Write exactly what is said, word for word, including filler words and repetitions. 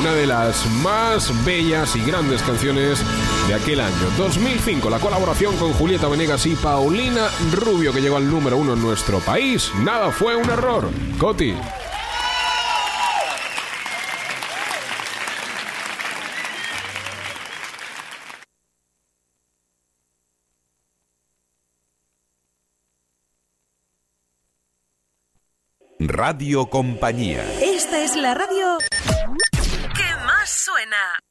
una de las más bellas y grandes canciones de aquel año, dos mil cinco, la colaboración con Julieta Venegas y Paulina Rubio, que llegó al número uno en nuestro país. Nada fue un error. Coti. Radio Compañía. Esta es la radio que más suena.